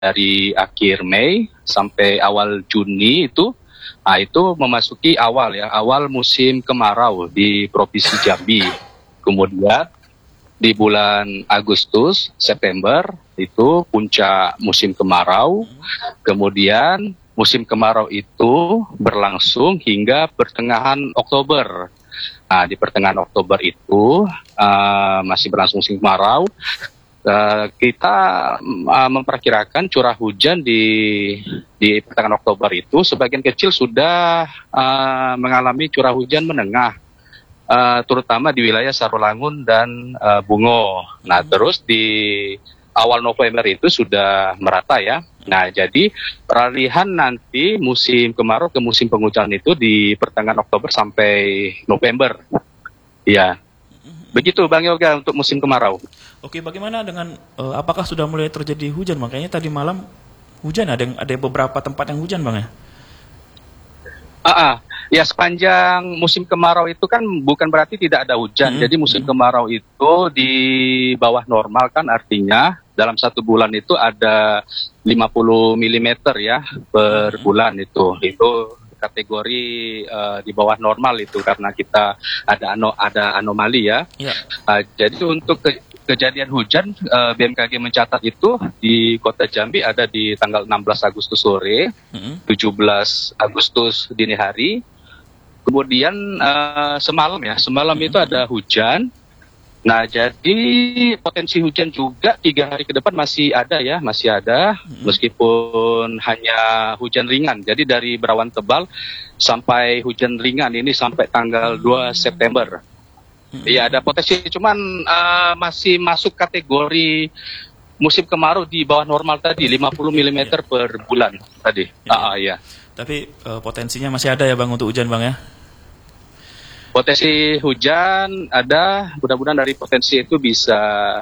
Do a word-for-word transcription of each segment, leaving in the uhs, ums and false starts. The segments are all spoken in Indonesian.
dari akhir Mei sampai awal Juni itu, nah itu memasuki awal ya, awal musim kemarau di Provinsi Jambi. Kemudian di bulan Agustus, September itu puncak musim kemarau. Kemudian musim kemarau itu berlangsung hingga pertengahan Oktober. Nah, di pertengahan Oktober itu uh, masih berlangsung musim kemarau. Uh, kita uh, memperkirakan curah hujan di di pertengahan Oktober itu sebagian kecil sudah uh, mengalami curah hujan menengah, uh, terutama di wilayah Sarolangun dan uh, Bungo. Nah, terus di awal November itu sudah merata ya. Nah, jadi peralihan nanti musim kemarau ke musim penghujan itu di pertengahan Oktober sampai November. Ya. Begitu Bang Yoga untuk musim kemarau. Oke, bagaimana dengan uh, apakah sudah mulai terjadi hujan? Makanya tadi malam hujan, ada yang, ada beberapa tempat yang hujan, Bang ya? Ah, ah. Ya, sepanjang musim kemarau itu kan bukan berarti tidak ada hujan. Mm-hmm. Jadi musim kemarau itu di bawah normal kan, artinya dalam satu bulan itu ada lima puluh milimeter ya per mm-hmm. bulan itu. Itu kategori uh, di bawah normal itu karena kita ada ano, ada anomali ya. Yeah. Uh, jadi untuk ke, kejadian hujan uh, B M K G mencatat itu di Kota Jambi ada di tanggal enam belas Agustus sore, mm-hmm. tujuh belas Agustus dini hari. Kemudian uh, semalam ya, semalam mm-hmm. itu ada hujan. Nah, jadi potensi hujan juga tiga hari ke depan masih ada ya, masih ada, hmm. meskipun hanya hujan ringan. Jadi dari berawan tebal sampai hujan ringan ini sampai tanggal dua September. Iya, hmm. ada potensi, cuman uh, masih masuk kategori musim kemarau di bawah normal tadi, lima puluh milimeter per bulan tadi. Ya, ah, ya. Tapi uh, potensinya masih ada ya Bang untuk hujan Bang ya? Potensi hujan ada, mudah-mudahan dari potensi itu bisa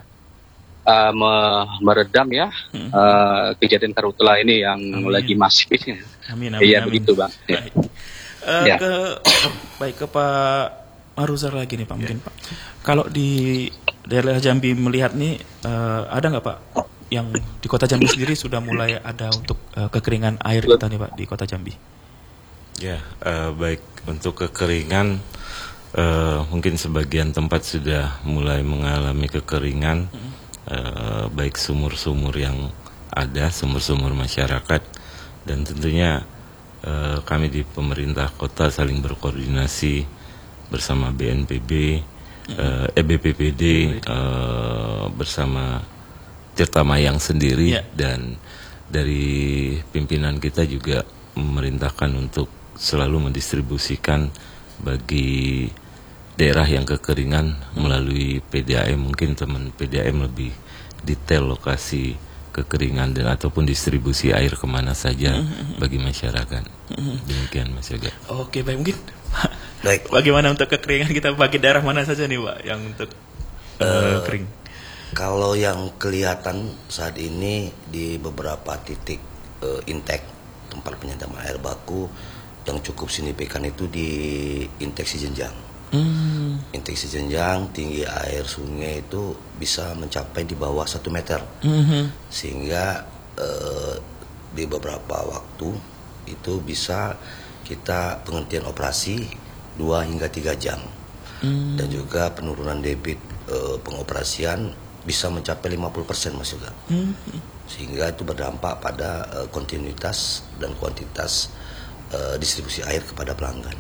uh, me- meredam ya hmm. uh, kejadian karhutla ini yang amin. Lagi masif. Amin, amin, iya amin. begitu Bang. Ya. Baik. Uh, ya. Ke, baik ke Pak Maruzar lagi nih Pak, mungkin ya. Pak. Kalau di daerah Jambi melihat nih, uh, ada nggak Pak yang di Kota Jambi sendiri sudah mulai ada untuk uh, kekeringan air kita nih Pak di Kota Jambi? Ya, uh, baik untuk kekeringan. Uh, mungkin sebagian tempat sudah mulai mengalami kekeringan, hmm. uh, baik sumur-sumur yang ada, sumur-sumur masyarakat, dan tentunya uh, kami di pemerintah kota saling berkoordinasi bersama B N P B, hmm. uh, eh, B P P D, uh, bersama Tirta Mayang sendiri, yeah. dan dari pimpinan kita juga memerintahkan untuk selalu mendistribusikan bagi daerah yang kekeringan melalui P D A M. Mungkin teman P D A M lebih detail lokasi kekeringan dan ataupun distribusi air kemana saja bagi masyarakat. Demikian Mas Yoga. Oke, baik, mungkin baik. Bagaimana untuk kekeringan kita bagi daerah mana saja nih Pak yang untuk uh, kering? Kalau yang kelihatan saat ini di beberapa titik uh, intake tempat penyediaan air baku yang cukup signifikan itu di intake Cijenjang. Hmm. Intake Cijenjang, tinggi air sungai itu bisa mencapai di bawah satu meter. Hmm. Sehingga eh, di beberapa waktu itu bisa kita penghentian operasi dua hingga tiga jam. Hmm. Dan juga penurunan debit eh, pengoperasian bisa mencapai lima puluh persen Mas juga. Hmm. Sehingga itu berdampak pada eh, kontinuitas dan kuantitas Uh, distribusi air kepada pelanggan.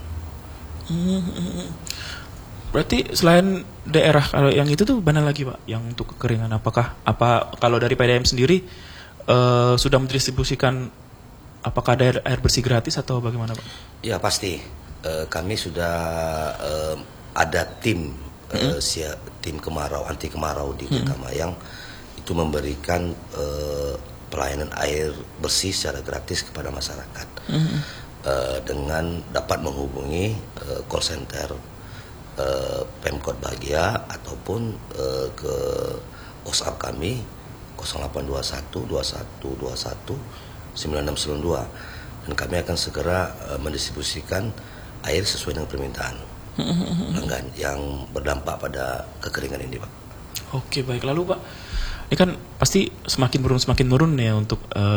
Hmm. Berarti selain daerah kalau yang itu tuh mana lagi Pak yang untuk kekeringan? Apakah apa kalau dari P D A M sendiri uh, sudah mendistribusikan apakah ada air, air bersih gratis atau bagaimana Pak? Ya pasti uh, kami sudah uh, ada tim uh, hmm. sia, tim kemarau anti kemarau di Tirta Mayang hmm. itu memberikan uh, pelayanan air bersih secara gratis kepada masyarakat. Hmm. Uh, dengan dapat menghubungi uh, call center uh, Pemkot Bahagia ataupun uh, ke WhatsApp kami nol delapan dua satu dua satu dua satu sembilan enam sembilan dua dan kami akan segera uh, mendistribusikan air sesuai dengan permintaan pelanggan yang berdampak pada kekeringan ini Pak. Oke baik, lalu Pak Ini kan pasti semakin menurun semakin menurun ya untuk uh,